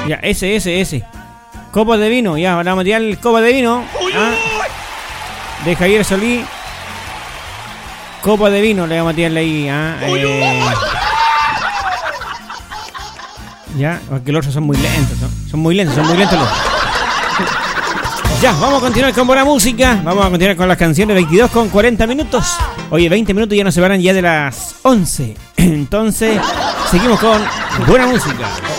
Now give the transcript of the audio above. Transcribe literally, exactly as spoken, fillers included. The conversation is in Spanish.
Ya, ese, ese, ese. Copa de vino, ya, vamos a tirar el copa de vino. ¿Ah? De Javier Solí. Copa de vino, le vamos a tirarle ahí. ¿Ah? Eh... Ya, porque los otros son muy lentos, ¿no? Son muy lentos, son muy lentos los. Ya, vamos a continuar con buena música. Vamos a continuar con las canciones. Veintidós con cuarenta minutos. Oye, veinte minutos ya nos separan ya de las once. Entonces, seguimos con buena música.